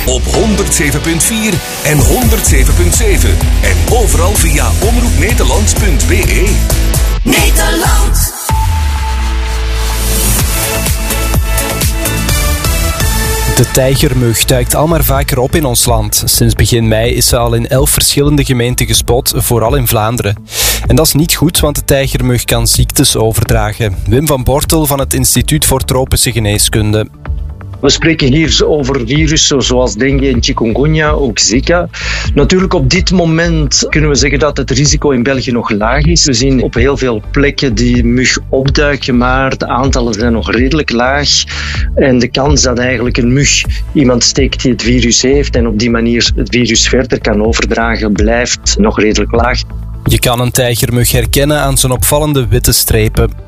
op 107.4 en 107.7. En overal via omroepnederland.be. Nederland. De tijgermug duikt al maar vaker op in ons land. Sinds begin mei is ze al in 11 verschillende gemeenten gespot, vooral in Vlaanderen. En dat is niet goed, want de tijgermug kan ziektes overdragen. Wim van Bortel van het Instituut voor Tropische Geneeskunde. We spreken hier over virussen zoals dengue en chikungunya, ook Zika. Natuurlijk op dit moment kunnen we zeggen dat het risico in België nog laag is. We zien op heel veel plekken die mug opduiken, maar de aantallen zijn nog redelijk laag. En de kans dat eigenlijk een mug iemand steekt die het virus heeft en op die manier het virus verder kan overdragen, blijft nog redelijk laag. Je kan een tijgermug herkennen aan zijn opvallende witte strepen.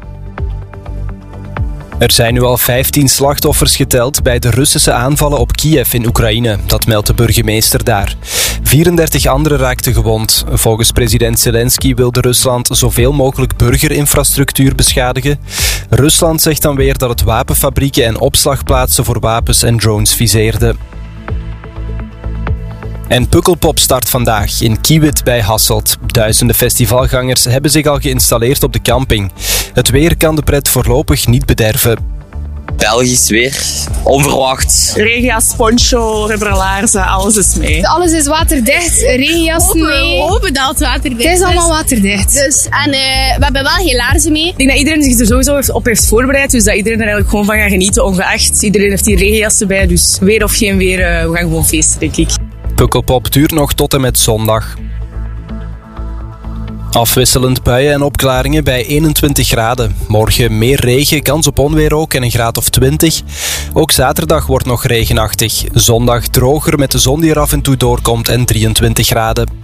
Er zijn nu al 15 slachtoffers geteld bij de Russische aanvallen op Kiev in Oekraïne. Dat meldt de burgemeester daar. 34 anderen raakten gewond. Volgens president Zelensky wilde Rusland zoveel mogelijk burgerinfrastructuur beschadigen. Rusland zegt dan weer dat het wapenfabrieken en opslagplaatsen voor wapens en drones viseerde. En Pukkelpop start vandaag in Kiewit bij Hasselt. Duizenden festivalgangers hebben zich al geïnstalleerd op de camping. Het weer kan de pret voorlopig niet bederven. Belgisch weer, onverwacht. Regenjas, poncho, rubberlaarzen, alles is mee. Alles is waterdicht, regenjas mee. We hopen dat het waterdicht is. Het is allemaal waterdicht. Dus, en we hebben wel geen laarzen mee. Ik denk dat iedereen zich er sowieso op heeft voorbereid, dus dat iedereen er eigenlijk gewoon van gaat genieten, ongeacht. Iedereen heeft die regenjassen bij, dus weer of geen weer, we gaan gewoon feesten, denk ik. Pukkelpop duurt nog tot en met zondag. Afwisselend buien en opklaringen bij 21 graden. Morgen meer regen, kans op onweer ook en een graad of 20. Ook zaterdag wordt nog regenachtig. Zondag droger met de zon die er af en toe doorkomt en 23 graden.